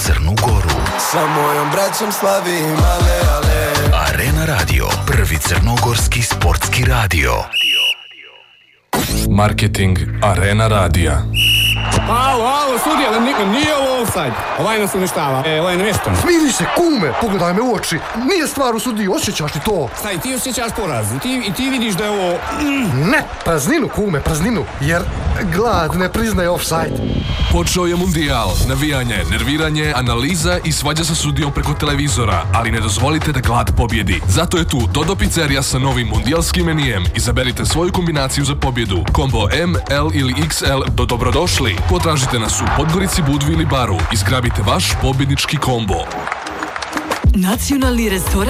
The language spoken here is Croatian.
Crnu Goru. Sa mojom braćom slavim, ale, ale. Arena Radio, prvi crnogorski sportski radio. Marketing Arena Radija. Alo, sudija, nije ovo offside. Ovaj nas uništava, ovaj nevještan. Smiri se, kume, pogledaj me u oči. Nije stvar u sudiji, osjećaš li to? Staj, ti osjećaš poraz. I ti vidiš da je ovo... Ne, prazninu, kume, prazninu. Jer glad ne priznaje offside. Počeo je mundijal, navijanje, nerviranje, analiza i svađa sa sudijom preko televizora, ali ne dozvolite da glad pobjedi. Zato je tu Dodo Pizzerija sa novim mundijalskim menijem. Izaberite svoju kombinaciju za pobjedu. Kombo M, L ili XL do dobrodošli. Potražite nas u Podgorici, Budvi ili Baru i zgrabite vaš pobjednički kombo. Nacionalni restoran